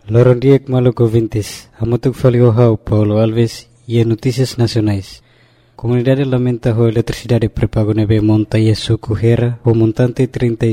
Lorondiek Maluco Vintes, Amotuk Faliohau, Paulo Alves e Notícias Nacionais. Comunidade lamenta a eletricidade prepago nebe monta e suco Hera, o montante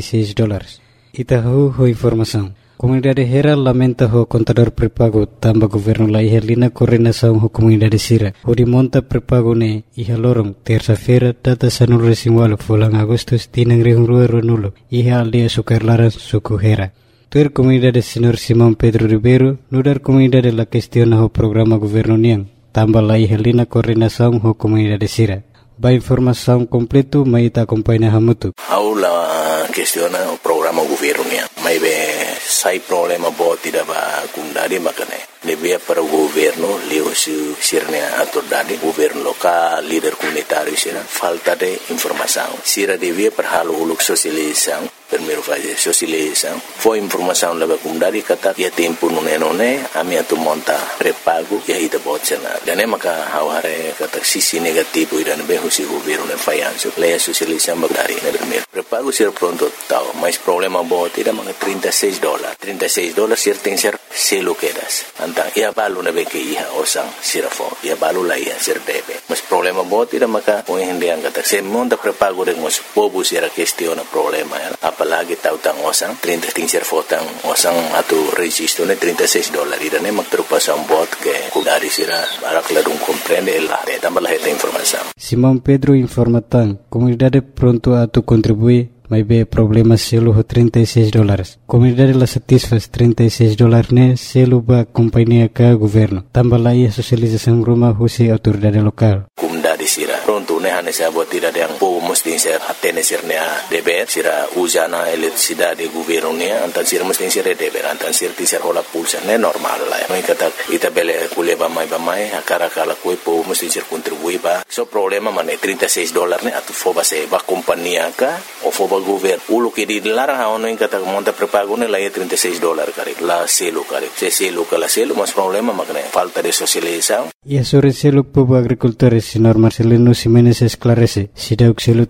$36. Itahu ho informação. Comunidade Hera lamenta o contador prepago tamba governo la ihelina coordenação ho comunidade Sira. O de monta prepago ne iha lorong terça-feira data sanul resimwalo fulang Agustus tinang rihung ruero nulo iha aldea sukarlaran suco Hera. Tuer comunidade Senhor Simão Pedro Ribeiro, nudar comunidade la questiona o programa governo niang, tamba la ihelina coordenação ho comunidade Sira. Ba informação completo maita acompanha hamutu. Aula questiona o programa governo niang. Mai be sai problema bo tidak ba kundari makane. Lebih para o governo leu sirnya autoridade governo local líder comunitário sira falta de informação. Sira devia para halo uluk sosialização. Primeiro fazer socialização. Foi informação leva kundari kata ya tempo nune ami atu monta prepago ya ida botsena. Dan maka haware kata sisi negativo idan be husi governo ne fayanso. Leia socialização bagari ne primeiro. Prepago sira pronto tau, mas problema bo tidak maka $36. $36 sir tem ser selo quedas. Antang ia balu na be ke iha osang sirafo. Ia balu la ia sir debe. Mas problema bo tidak maka o hindi ang kata se monta prepago de mos pobu sira questiona problema ya. Apalagi tahu tang osang 30 tingser fotang osang atau registro ne $36 ida ne magtrupasan bot ke kudari sira barak ladung comprende la de tambah esta informação. Simão Pedro informa tan comunidade pronto a tu contribuir mas be problema selo $36. Comunidade la satisfaz $36 ne selo ba companhia ka governo. Tambah la ia socialização rumah husi autoridade local. Dari sira pronto ne hane sa bot tidak yang po mesti ser atene sirnya deber sira usana eletricidade governo ne antan sira mesti ser deber antan sir ti ser hola pulsa ne normal la mai kata ita bele kuleba mai akara kala koi po mesti ser contribui ba so problema mane $36 ne atu foba se ba kompania ka o foba governo ulo ke di larang haono kata monta prepago ne la $36 kare la selo kare se selo kala selo mas problema makne falta de socialização e sobre selo povo agricultores sinor Marcelino Ximenes esclarece si dauk selo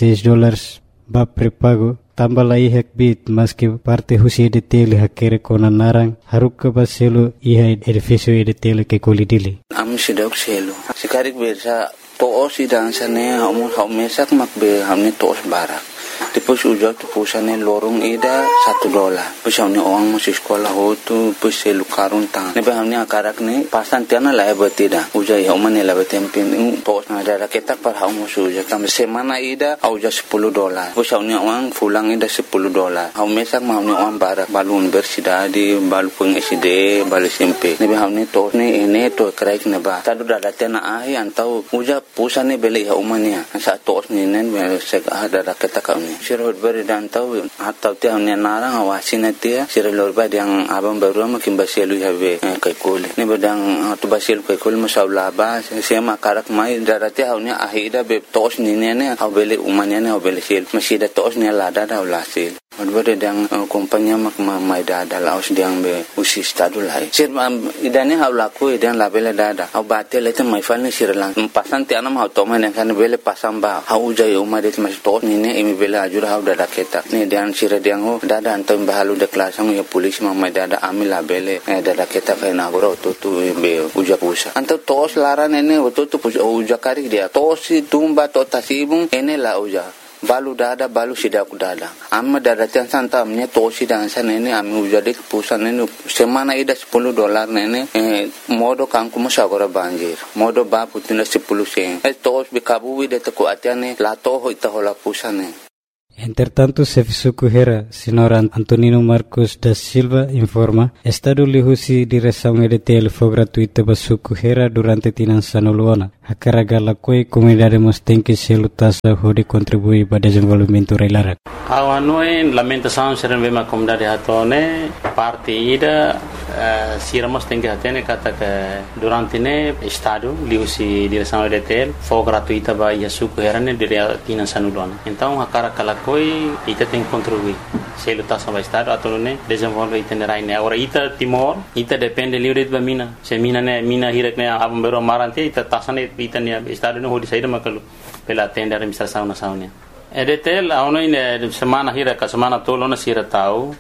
$36 ba prepago tambah la ihak bit mas que parte husi de tele hakere kona narang haruk ba selo iha edificio de tele ke kolidili am si dauk selo sikarik bersa to si dansane mesak makbe hamne tos barak Depois ujar tu pusane lorong ida $1. Pus hamne orang masih sekolah hotu pus selu karun tang. Nebe hamne akarak ne pasan tiana la betida. Ujar hamne la betempin tos na ada ketak par hamu suja tam semana ida auja $10. Pus hamne orang fulang ida $10. Hamne sak hamne orang barak balun bersida di balu peng SD balu SMP. Nebe hamne tos ne ene to kraik neba. Tadu dada tiana ahi antau ujar pusane beli hamne sa tos ne nen sek ada ketak Sirot beri dan tahu atau tiang ni narang awasin dia sirot lorba yang abang baru makin basilu have kaikuli ni bedang tu basilu kaikuli masalah ba sema karak mai darati hau ni ahida be tos ni ne au beli umanya ne au beli sil masih da tos ni lada da ulasil beri yang kompanya mak mai dada laos diang be usi stadu lai sir idane hau laku idan labela dada au batel itu mai fal ni sirlang pasan tianam hau toman yang kan beli pasang ba hau jai umar itu masih tos ni ne imi beli ajur hau dada ketak ni dian sira diang ho dada antam bahalu de kelasang ya polis mamai dada amil labele dada ketak na goro tu be uja pusa antam tos laran ene tu uja kari dia tos tumba to tasibung ene la uja balu dada balu sidak dada amma dada tian santam nya tosi dan san ini ami ujade pusan ini semana ida $10 nene modo kangku musagora banjir modo ba putina 10 sen tos bikabu de ko atiane la to ho ita hola pusane. Entretanto, Sefisuku Hera, senhor Antonino Marcos da Silva, informa, Estado lihusi direção EDTL foi gratuita para Suku Hera durante tinan sanuluana. A carga la coi comunidade mostém que selo tasa hode contribui para desenvolvimento reilarak. Awanoi lamentação seren vema comunidade hatone parte ida sira mostém que hatene kata que durante ne Estado lihusi direção EDTL foi gratuita para Suku Hera ne durante tinan sanuluana. Então a carga la coi ita tem contribuir selo tasa para Estado atau ne desenvolve itinerai ne agora ita Timor ita depende livre de mina se mina hirak ne abam bero marante ita tasa ne ita ne Estado ne hodi saída makalu pela atende a administração nacional. EDTL aonde semana hira ka semana tolo na sira tau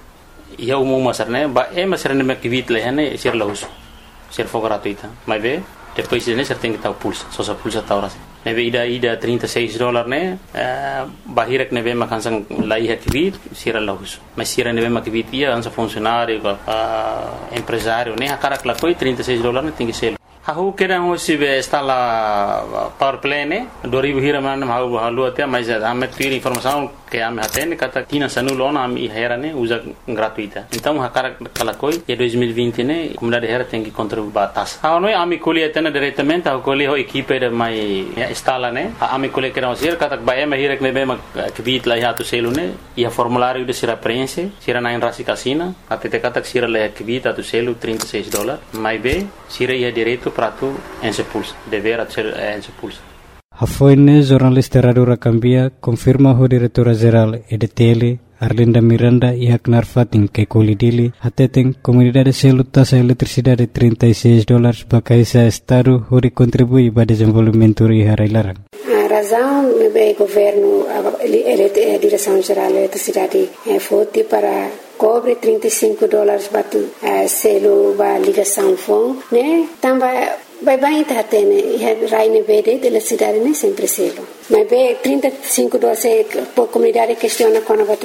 ia umum masarne ba masarne me kivit lehane sir lahus sir for gratuita mas be depois ne ser tem que estar pulsa só sa pulsa ta ora nebe ida $36 ne bahirek nebe makansang lai kivit sir lahus mas sir nebe makivit ia ansa funcionário empresário ne hakara kla koi $36 ne tem que ser Aku kira hosi be instala power play ne 2000 hira manam halu até mas ame ter informação que ame atende kata tina sanulona ame hera ne usa gratuita então hakara kala koi e 2020 ne comunidade hera tem que contribuir batas não ame colhe atende diretamente a colhe ho equipe de mai instala ne ame colhe que não ser kata ba ame hira ne be ma kibit la ya to selo ne ia formulário de sira prense sira na rasi casina até kata sira le kibit to selo $36 mai be sira ia direito prato en sepulsa dever ser en sepulsa Hafoine jornalista Radura Cambia confirma o diretora-geral EDTL Arlinda Miranda e Haknar Fatin que colidili ateteng comunidade selo taxa eletricidade $36 bakaisa estado hori contribui para desenvolvimento e harailarang. A razão é o governo, a direção-geral da eletricidade foi para cobre $35 batu selo ba ligação phone né também vai tá tendo raine verde de eletricidade né sempre selo mas be $35 por comunidade questiona quando vai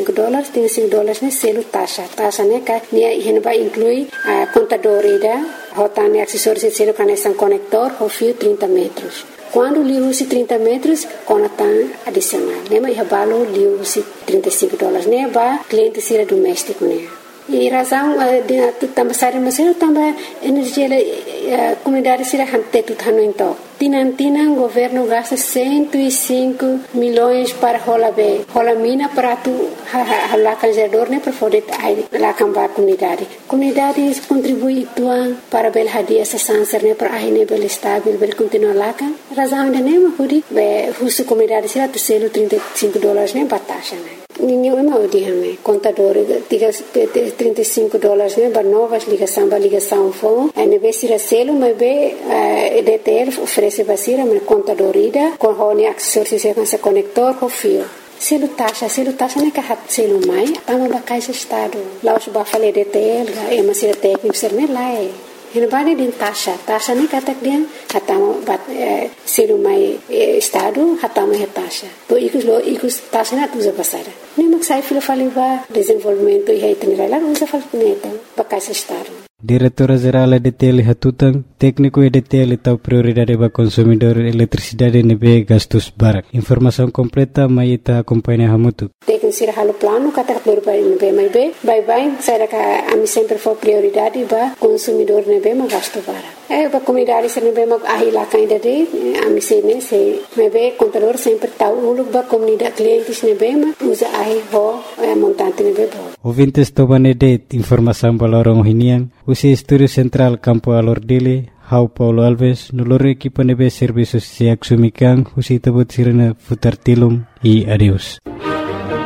$35 né selo taxa né que né vai incluir a contadora da rotane acessórios selo conexão conector o fio 30 metros quando lhe usa 30 metros, conectam adicional. Lembra que o lhe usa $35, né? Para cliente ser doméstico, né? E razão de também sair mas também energia comunidade será hante tudo então Tinan governo gasta 105 milhões para rola mina para tu lá canjador né para poder lá cambar comunidade contribui tuan para bel hadia essa sanser né para aí né bel estável bel continuar lá kan razão de né hudi be husu comunidade será tu selo $35 né batasha né ninguém mau dihame contador $35 né para novas ligação phone né be será selo mas be EDTL oferece basira mas contador ida com hone acessórios se conector com fio selo taxa né que hat selo mai tama bakais estado lá os ba falei EDTL é mas será técnico ser né lá Ele vai de taxa nem kata dia hatama bat selo mai estado hatama taxa to ikus taxa na tuza pasara nem mak sai filo fali ba desenvolvimento e itinerário lá usa fal puneta bakais estado Diretora-geral EDTL Hatutang, técnico EDTL tau prioridade para consumidor eletricidade nebe gastos barak. Informação completa mai ita acompanha hamutu. Técnico sira halo plano kata prioridade nebe mai be, bye sai ka ami sempre for prioridade para consumidor nebe ma gasto barak. Ba comunidade sira nebe ma ahila kainda de ami sene se nebe contador sempre tau uluk ba comunidade clientes nebe ma usa ahi ho montante nebe bo. Ouvintes tobane de informação balorong hinian. Usi Estúdio Central Campo Alordile, Hau Paulo Alves, noloro equipa nebe serviços se axumikan, usi tabut sirena futar tilum e adeus.